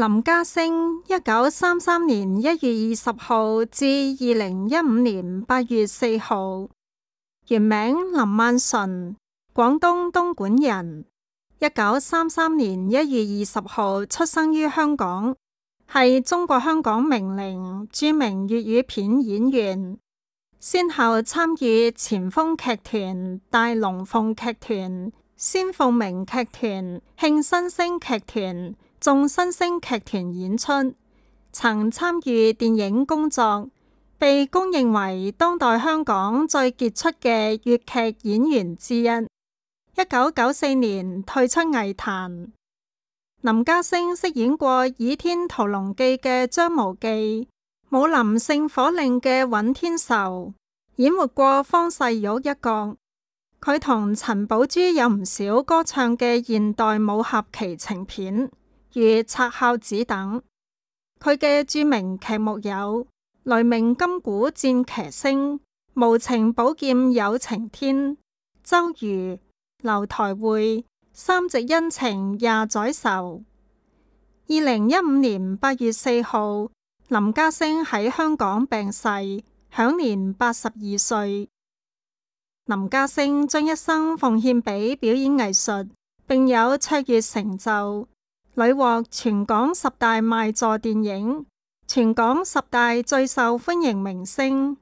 林家聲1933年1月20號至2015年8月4號，原名林萬純，廣東東莞人。1933年1月20號出生於香港，係中國香港名伶、著名粵語片演員，先後參與前鋒劇團、大龍鳳劇團、仙鳳鳴劇團、慶新星劇團、眾新星劇團演出，曾參與電影工作，被公認為當代香港最傑出嘅粵劇演員之一。1994年退出藝壇。林家聲飾演過《倚天屠龍記》嘅張無忌、武林聖火令嘅尹天仇，演活過方世玉一角。佢同陳寶珠有唔少歌唱嘅現代武俠奇情片，如《賊孝子》等。佢嘅著名劇目有《雷鳴金鼓戰騎聲》、《無情寶劍有情天》、《周瑜》、《樓台會》、《三夕恩情廿載愁》。2015年8月4號，林家聲喺香港病逝，享年82歲。林家聲將一生奉獻俾表演藝術，並有卓越成就，屢獲全港10大賣座電影、全港10大最受歡迎明星、